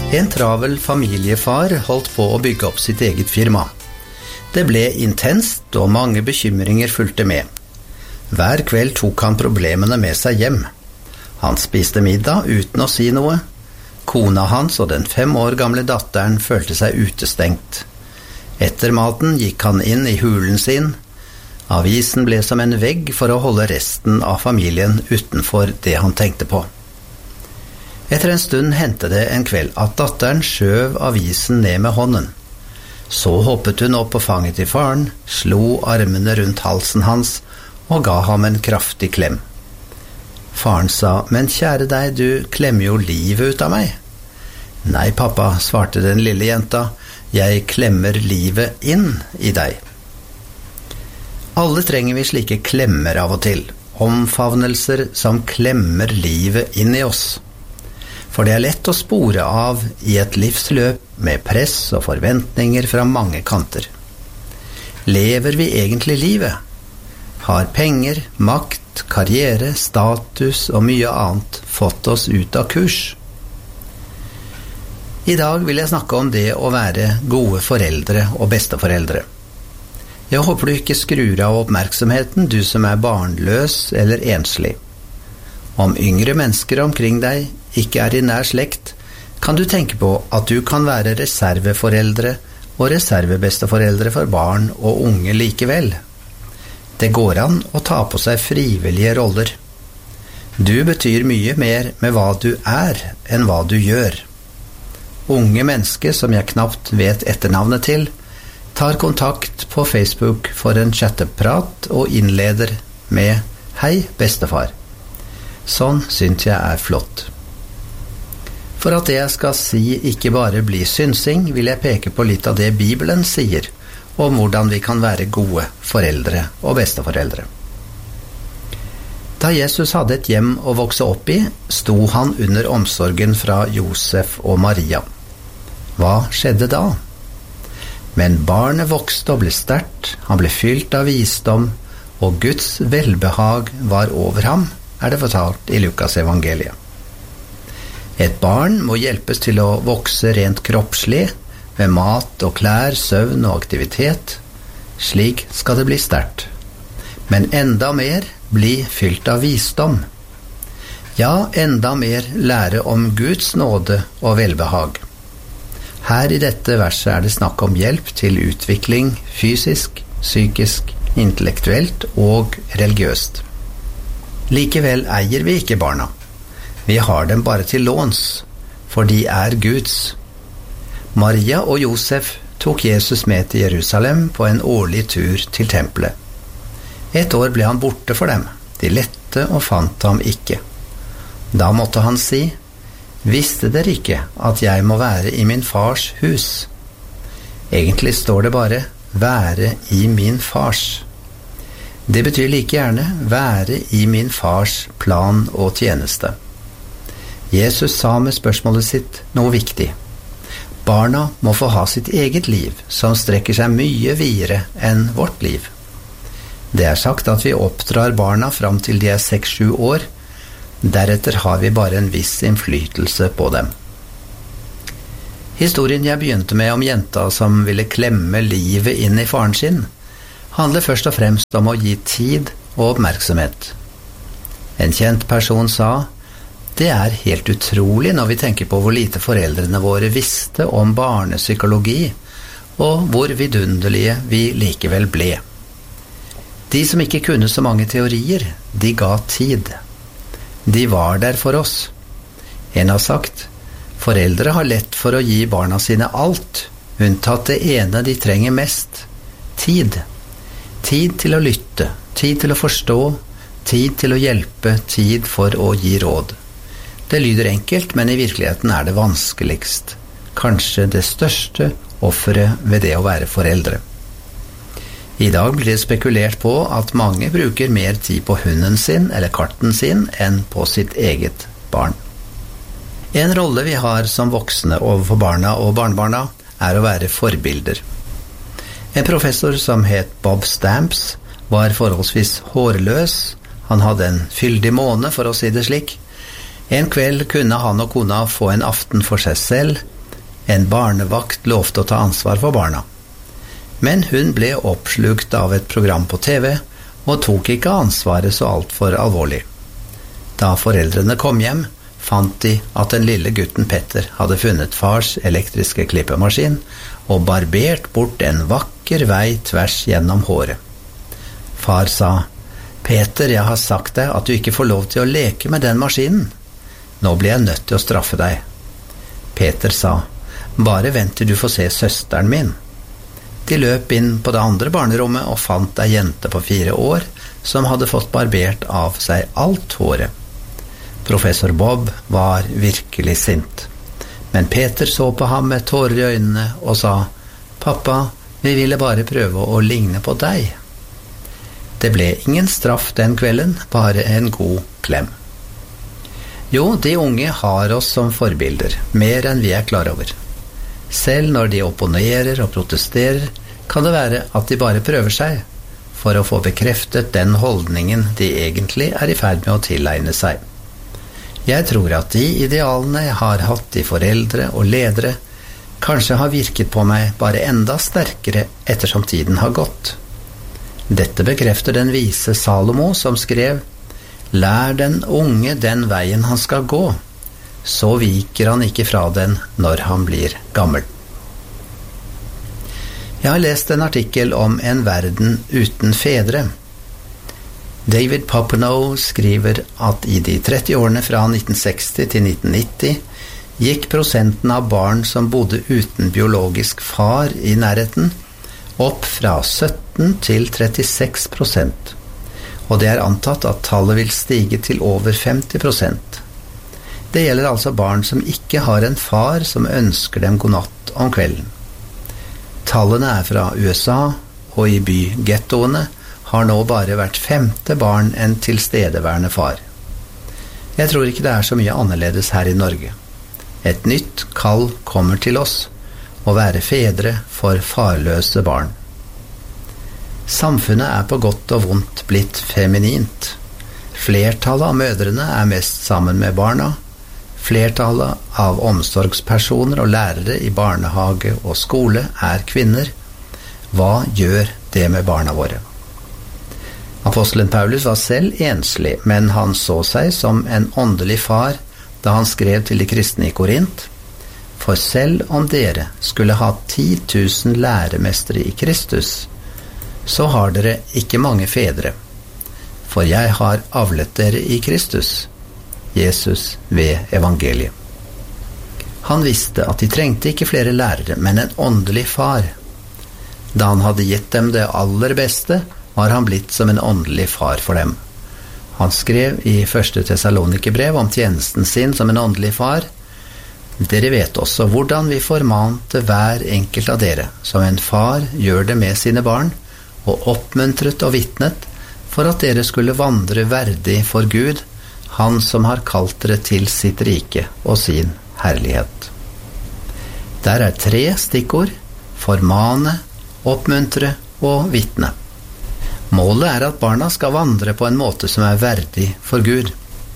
En travel familiefar holdt på å bygge opp sitt eget firma. Det ble intenst, og mange bekymringer fulgte med. Hver kveld tok han problemene med seg hjem. Han spiste middag uten å si noe. Kona hans og den 5 år gamle datteren følte seg utestengt. Etter maten gikk han inn i hulen sin. Avisen ble som en vegg for å holde resten av familien utenfor det han tenkte på. Etter en stund hendte det en kveld at datteren skjøv avisen ned med hånden. Så hoppet hun opp på fanget til faren, slo armene rundt halsen hans og ga ham en kraftig klem. Faren sa, «Men kjære deg, du klemmer jo livet ut av meg.» «Nei, pappa», svarte den lille jenta, «jeg klemmer livet inn i deg.» Alle trenger vi slike klemmer av og til, omfavnelser som klemmer livet inn i oss. For det er lett å spore av i et livsløp med press og forventninger fra mange kanter. Lever vi egentlig livet? Har penger, makt, karriere, status og mye annet fått oss ut av kurs? I dag vil jeg snakke om det å være gode foreldre og besteforeldre. Jeg håper du ikke skrur av oppmerksomheten, du som er barnløs eller enslig. Om yngre mennesker omkring deg ikke er i nær slekt, kan du tenke på at du kan være reserveforeldre og reservebesteforeldre for barn og unge likevel. Det går an å ta på seg frivillige roller. Du betyr mye mer med hva du er enn hva du gjør. Unge mennesker som jeg knapt vet etternavnet til, tar kontakt på Facebook for en chatteprat og innleder med «Hei, bestefar». Sånn synes jeg er flott. For at det jeg skal si ikke bare blir synsing, vil jeg peke på litt av det Bibelen sier om hvordan vi kan være gode foreldre og besteforeldre. Da Jesus hadde et hjem å vokse opp i, sto han under omsorgen fra Josef og Maria. Hva skjedde da? Men barnet vokste og ble sterkt, han ble fylt av visdom, og Guds velbehag var over ham, er det fortalt i Lukas evangeliet. Et barn må hjelpes til å vokse rent kroppslig, med mat og klær, søvn og aktivitet. Slik skal det bli sterkt. Men enda mer bli fylt av visdom. Ja, enda mer lære om Guds nåde og velbehag. Her i dette verset er det snakk om hjelp til utvikling fysisk, psykisk, intellektuelt og religiøst. Likevel eier vi ikke barna. Vi har dem bare til låns, for de er Guds. Maria og Josef tok Jesus med til Jerusalem på en årlig tur til tempelet. Et år ble han borte for dem. De lette og fant ham ikke. Da måtte han si, «Visste dere ikke at jeg må være i min fars hus?» Egentlig står det bare, «være i min fars». Det betyr like gjerne, «være i min fars plan og tjeneste». Jesus sa med spørsmålet sitt noe viktig. Barna må få ha sitt eget liv, som strekker seg mye videre enn vårt liv. Det er sagt at vi oppdrar barna fram til de er 6-7 år, deretter har vi bare en viss innflytelse på dem. Historien jeg begynte med om jenta som ville klemme livet inn i faren sin, handler først og fremst om å gi tid og oppmerksomhet. En kjent person sa, «Det er helt utrolig når vi tenker på hvor lite foreldrene våre visste om barnepsykologi, og hvor vidunderlige vi likevel ble. De som ikke kunne så mange teorier, de ga tid. De var der for oss. En har sagt, foreldre har lett for å gi barna sine alt, unntatt det ene de trenger mest, tid. Tid til å lytte, tid til å forstå, tid til å hjelpe, tid for å gi råd. Det lyder enkelt, men i virkeligheten er det vanskeligst. Kanskje det største offeret ved det å være foreldre. I dag blir det spekulert på at mange bruker mer tid på hunden sin eller katten sin enn på sitt eget barn. En rolle vi har som voksne overfor barna og barnebarna er å være forbilder. En professor som het Bob Stamps var forholdsvis hårløs. Han hadde en fyldig måne, for å si det slik. En kveld kunne han og kona få en aften for seg selv, En barnevakt lovte å ta ansvar for barna. Men hun ble oppslukt av et program på TV, og tok ikke ansvaret så altfor alvorlig. Da foreldrene kom hjem, fant de at den lille gutten Petter hadde funnet fars elektriske klippemaskin og barbert bort en vakker vei tvers gjennom håret. Far sa, «Peter, jeg har sagt deg at du ikke får lov til å leke med den maskinen. Nå blir jeg nødt til å straffe deg.» Peter sa, «Bare vent til du får se søsteren min.» De løp inn på det andre barnerommet og fant ei jente på 4 år som hadde fått barbert av seg alt håret. Professor Bob var virkelig sint. Men Peter så på ham med tårer i øynene og sa, «Pappa, vi ville bare prøve å ligne på deg.» Det ble ingen straff den kvelden, bare en god klem. Jo, de unge har oss som forbilder, mer enn vi er klar over. Selv når de opponerer og protesterer, kan det være at de bare prøver seg, for å få bekreftet den holdningen de egentlig er i ferd med å tilegne seg. Jeg tror at de idealene jeg har hatt i foreldre og ledere, kanskje har virket på meg bare enda sterkere ettersom tiden har gått. Dette bekrefter den vise Salomo som skrev, «Lær den unge den veien han skal gå, så viker han ikke fra den når han blir gammel.» Jeg har lest en artikkel om en verden uten fedre. David Popenow skriver at i de 30 årene fra 1960 til 1990 gikk prosenten av barn som bodde uten biologisk far i nærheten, opp fra 17 til 36%, og det er antatt at tallet vil stige til over 50%. Det gjelder altså barn som ikke har en far som ønsker dem god natt om kvelden. Tallene er fra USA, og i bygettoene har nå bare hvert 5. barn en tilstedeværende far. Jeg tror ikke det er så mye annerledes her i Norge. Et nytt kall kommer til oss, å være fedre for farløse barn. Samfunnet er på godt og vondt blitt feminint. Flertallet av mødrene er mest sammen med barna. Flertallet av omsorgspersoner og lærere i barnehage og skole er kvinner. Hva gjør det med barna våre? Apostelen Paulus var selv enslig, men han så seg som en åndelig far da han skrev til de kristne i Korint, «For selv om dere skulle ha 10 000 læremestere i Kristus, så har dere ikke mange fedre, for jeg har avlet dere i Kristus, Jesus ved evangeliet.» Han visste at de trengte ikke flere lærere, men en åndelig far. Da han hadde gitt dem det aller beste, var han blitt som en åndelig far for dem. Han skrev i 1. Tessalonikerbrev om tjenesten sin som en åndelig far, «Dere vet også hvordan vi formante hver enkelt av dere, som en far gjør det med sine barn, og oppmuntret og vittnet, for at dere skulle vandre verdig for Gud, han som har kalt dere til sitt rike og sin herlighet.» Der er 3 stikkord: formane, oppmuntre og vittne. Målet er at barna skal vandre på en måte som er verdig for Gud.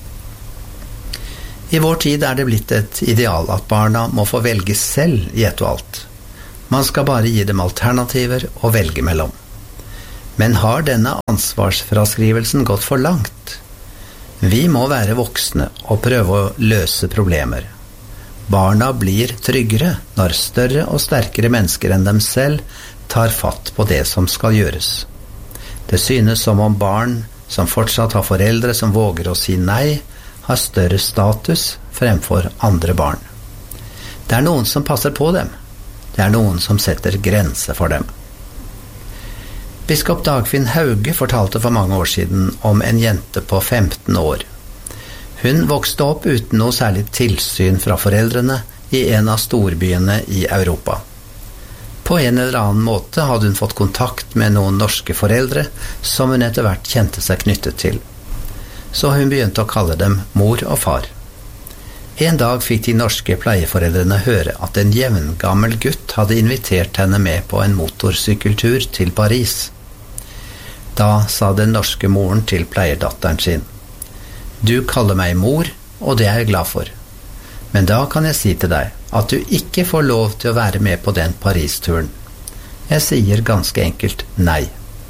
I vår tid er det blitt et ideal at barna må få velge selv i ett og alt. Man skal bare gi dem alternativer å velge mellom. Men har denne ansvarsfraskrivelsen gått for langt? Vi må være voksne og prøve å løse problemer. Barna blir tryggere når større og sterkere mennesker enn dem selv tar fatt på det som skal gjøres. Det synes som om barn som fortsatt har foreldre som våger å si nei, har større status fremfor andre barn. Det er noen som passer på dem. Det er noen som setter grenser for dem. Biskop Dagfinn Hauge fortalte for mange år siden om en jente på 15 år. Hun vokste opp uten noe særlig tilsyn fra foreldrene i en av storbyene i Europa. På en eller annen måte hadde hun fått kontakt med noen norske foreldre som hun etter hvert kjente seg knyttet til. Så hun begynte å kalle dem mor og far. En dag fikk de norske pleieforeldrene høre at en jevngammel gutt hadde invitert henne med på en motorsykkeltur til Paris. Da sa den norske moren til pleierdatteren sin: «Du kaller meg mor, og det er jeg glad for. Men da kan jeg si til deg, at du ikke får lov til å være med på den Paris-turen? Jeg sier ganske enkelt nei.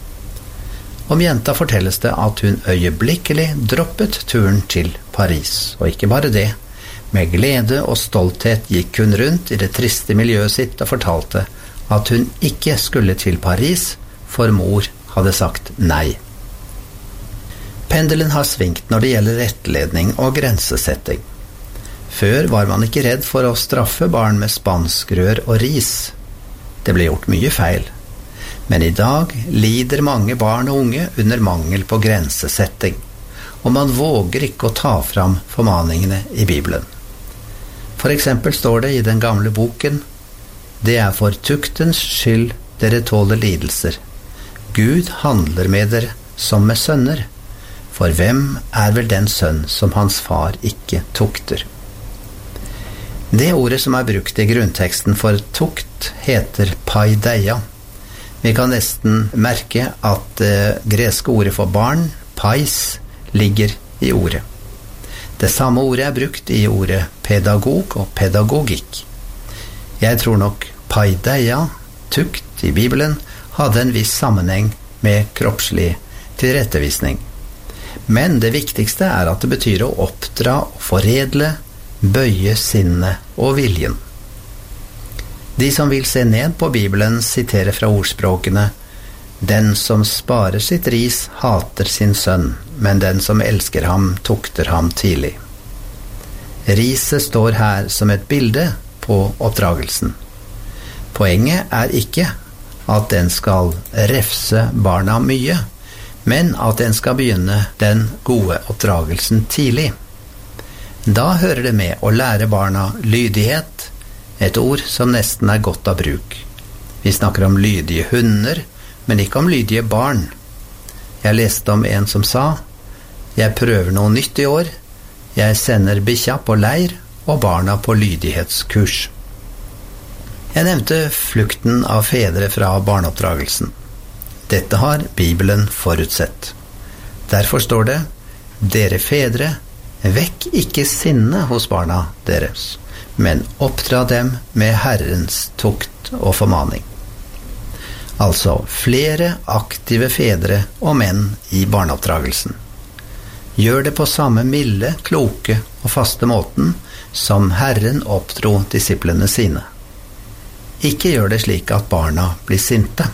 Om jenta fortelles det at hun øyeblikkelig droppet turen til Paris, og ikke bare det. Med glede og stolthet gikk hun rundt i det triste miljøet sitt og fortalte at hun ikke skulle til Paris, for mor hadde sagt nei. Pendelen har svingt når det gjelder rettledning og grensesetting. Før var man ikke redd for å straffe barn med spanskrør og ris. Det ble gjort mye feil. Men i dag lider mange barn og unge under mangel på grensesetting, og man våger ikke å ta fram formaningene i Bibelen. For eksempel står det i den gamle boken: «Det er for tuktens skyld dere tåler lidelser. Gud handler med dere som med sønner. For hvem er vel den sønn som hans far ikke tukter?» Det ordet som er brukt i grunnteksten for tukt heter paideia. Vi kan nesten merke at det greske ordet for barn, pais, ligger i ordet. Det samme ordet er brukt i ordet pedagog og pedagogikk. Jeg tror nok paideia, tukt i Bibelen, hadde en viss sammenheng med kroppslig tilrettevisning. Men det viktigste er at det betyr å oppdra og foredle, bøye sinnet og viljen. De som vil se ned på Bibelen siterer fra ordspråkene: «Den som sparer sitt ris hater sin sønn, men den som elsker ham tukter ham tidlig.» Riset står her som et bilde på oppdragelsen. Poenget er ikke at den skal refse barna mye, men at den skal begynne den gode oppdragelsen tidlig. Da hører det med å lære barna lydighet, et ord som nesten er godt av bruk. Vi snakker om lydige hunder, men ikke om lydige barn. Jeg leste om en som sa: «Jeg prøver noe nytt i år. Jeg sender bikkja på leir og barna på lydighetskurs.» Jeg nevnte flukten av fedre fra barneoppdragelsen. Dette har Bibelen forutsett. Derfor står det: «Dere fedre, vekk ikke sinne hos barna deres, men oppdra dem med Herrens tukt og formaning.» Altså flere aktive fedre og menn i barneoppdragelsen. Gjør det på samme milde, kloke og faste måten som Herren oppdro disiplene sine. Ikke gjør det slik at barna blir sinte.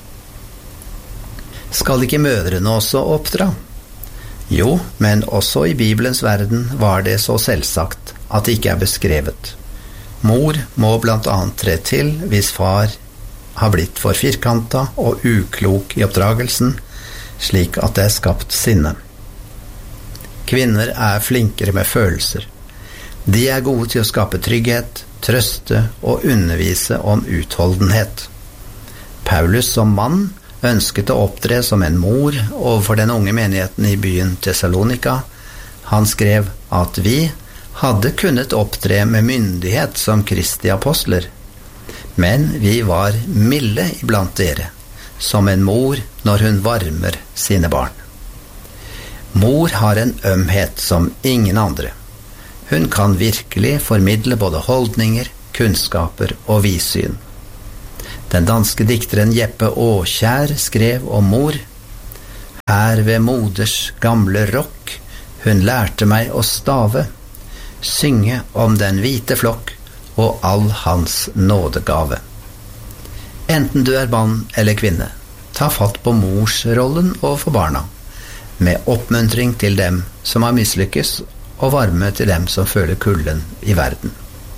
Skal ikke mødrene også oppdra? Jo, men også i Bibelens verden var det så selvsagt at det ikke er beskrevet. Mor må blant annet tre til hvis far har blitt for firkantet og uklok i oppdragelsen, slik at det er skapt sinne. Kvinner er flinkere med følelser. De er gode til å skape trygghet, trøste og undervise om utholdenhet. Paulus som mann ønsket å opptre som en mor overfor den unge menigheten i byen Thessalonika. Han skrev at vi hadde kunnet opptre med myndighet som Kristi apostler, men vi var milde iblant dere, som en mor når hun varmer sine barn. Mor har en ømhet som ingen andre. Hun kan virkelig formidle både holdninger, kunnskaper og vidsyn. Den danske dikteren Jeppe Aakjær skrev om mor: «Her ved moders gamle rokk, hun lærte meg å stave, synge om den hvite flokk og all hans nådegave.» Enten du er mann eller kvinne, ta fatt på morsrollen overfor barna, med oppmuntring til dem som har mislykkes, og varme til dem som føler kulden i verden.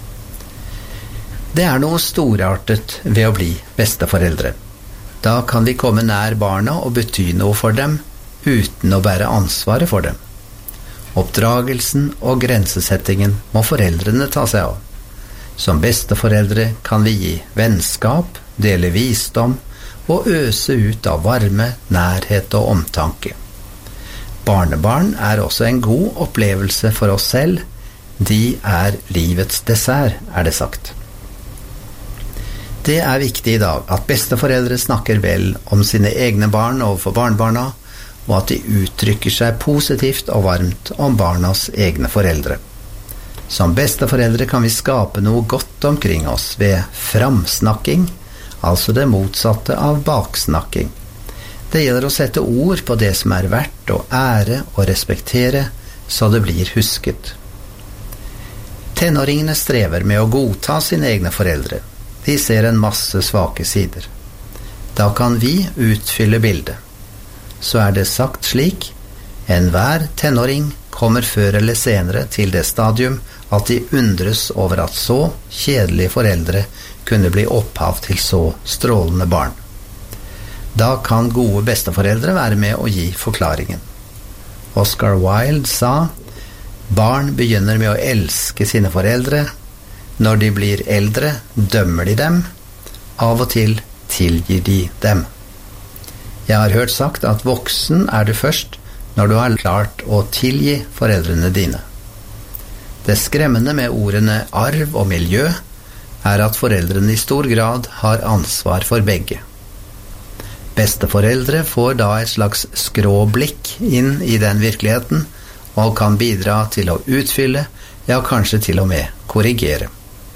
Det er noe storartet ved å bli besteforeldre. Da kan vi komme nær barna og bety noe for dem, uten å bære ansvaret for dem. Oppdragelsen og grensesettingen må foreldrene ta seg av. Som besteforeldre kan vi gi vennskap, dele visdom og øse ut av varme, nærhet og omtanke. Barnebarn er også en god opplevelse for oss selv. De er livets dessert, er det sagt. Det er viktig i dag at besteforeldre snakker vel om sine egne barn overfor barnebarna, og at de uttrykker seg positivt og varmt om barnas egne foreldre. Som besteforeldre kan vi skape noe godt omkring oss ved framsnakking, altså det motsatte av baksnakking. Det gjelder å sette ord på det som er verdt å ære og respektere, så det blir husket. Tenåringene strever med å godta sine egne foreldre. De ser en masse svake sider. Da kan vi utfylle bildet. Så er det sagt slik: enhver tenåring kommer før eller senere til det stadium at de undres over at så kjedelige foreldre kunne bli opphav til så strålende barn. Da kan gode besteforeldre være med å gi forklaringen. Oscar Wilde sa: barn begynner med å elske sine foreldre. Når de blir eldre, dømmer de dem. Av og til tilgir de dem. Jeg har hørt sagt at voksen er du først når du har klart å tilgi foreldrene dine. Det skremmende med ordene arv og miljø er at foreldrene i stor grad har ansvar for begge. Besteforeldre får da et slags skråblikk inn i den virkeligheten og kan bidra til å utfylle, ja kanskje til og med korrigere.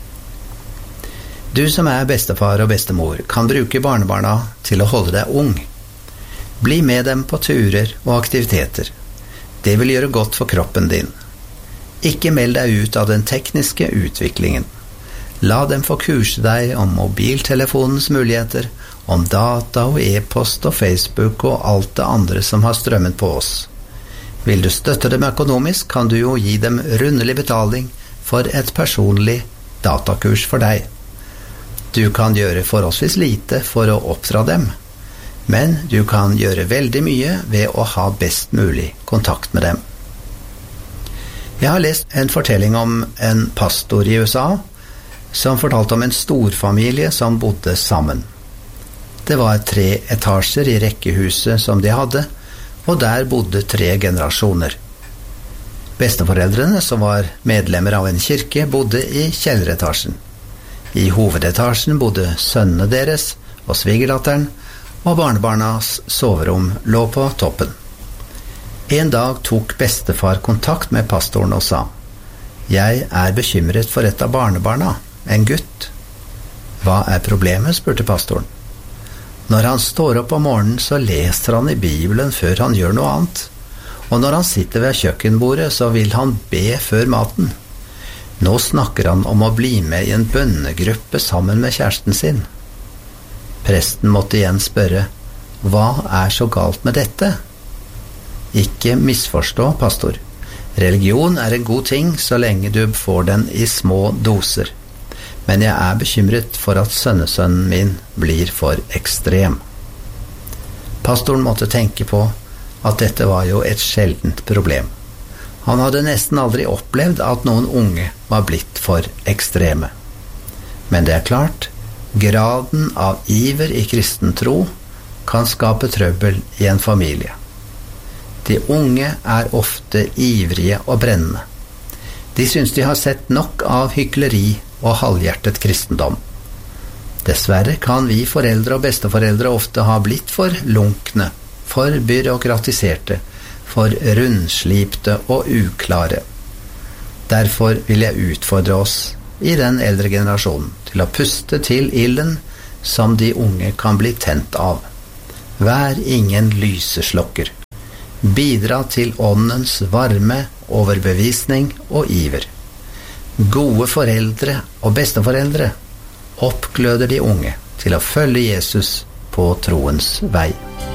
Du som er bestefar og bestemor kan bruke barnebarna til å holde deg ung. Bli med dem på turer og aktiviteter. Det vil gjøre godt for kroppen din. Ikke meld deg ut av den tekniske utviklingen. La dem få kurse deg om mobiltelefonens muligheter, om data og e-post og Facebook og alt det andre som har strømmet på oss. Vil du støtte dem økonomisk, kan du jo gi dem rundelig betaling for et personlig datakurs for deg. Du kan gjøre forholdsvis lite for å oppdra dem, men du kan gjøre veldig mye ved å ha best mulig kontakt med dem. Jeg har lest en fortelling om en pastor i USA som fortalte om en storfamilie som bodde sammen. Det var 3 etasjer i rekkehuset som de hadde, og der bodde 3 generasjoner. Besteforeldrene, som var medlemmer av en kirke, bodde i kjelleretasjen. I hovedetasjen bodde sønnene deres og svigerdatteren, og barnebarnas soverom lå på toppen. En dag tok bestefar kontakt med pastoren og sa: «Jeg er bekymret for et av barnebarna, en gutt.» «Hva er problemet?» spurte pastoren. «Når han står opp om morgenen, så leser han i Bibelen før han gjør noe annet. Og når han sitter ved kjøkkenbordet, så vil han be før maten. Nå snakker han om å bli med i en bønnegruppe sammen med kjæresten sin.» Presten måtte igjen spørre: «Hva er så galt med dette?» «Ikke misforstå, pastor. Religion er en god ting så lenge du får den i små doser. Men jeg er bekymret for at sønnesønnen min blir for ekstrem.» Pastoren måtte tenke på at dette var jo et sjeldent problem. Han hadde nesten aldri opplevd at noen unge var blitt for ekstreme. Men det er klart, graden av iver i kristen tro kan skape trøbbel i en familie. De unge er ofte ivrige og brennende. De synes de har sett nok av hykleri og halvhjertet kristendom. Dessverre kan vi foreldre og besteforeldre ofte ha blitt for lunkne, for byråkratiserte, for rundslipte og uklare. Derfor vil jeg utfordre oss i den eldre generasjonen til å puste til ilden som de unge kan bli tent av. Vær ingen lyseslokker. Bidra til åndens varme, overbevisning og iver. Gode foreldre og besteforeldre oppgløder de unge til å følge Jesus på troens vei.